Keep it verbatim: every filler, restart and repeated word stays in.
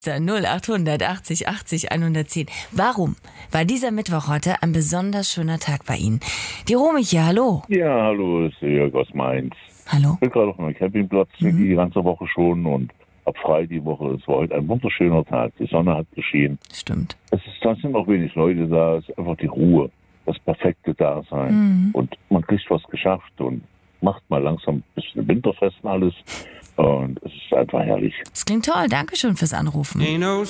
null achthundert achtzig achtzig hundertzehn. Warum war dieser Mittwoch heute ein besonders schöner Tag bei Ihnen? Die Romy hier, hallo. Ja, hallo, das ist Jörg aus Mainz. Hallo. Ich bin gerade auf einem Campingplatz Mhm. die ganze Woche schon und ab frei die Woche. Es war heute ein wunderschöner Tag. Die Sonne hat geschienen. Stimmt. Es ist, da sind auch wenig Leute da. Es ist einfach die Ruhe, das perfekte Dasein. Mhm. Und man kriegt was geschafft und macht mal langsam ein bisschen winterfest alles. Und es ist einfach herrlich. Das klingt toll. Dankeschön fürs Anrufen. Ain't no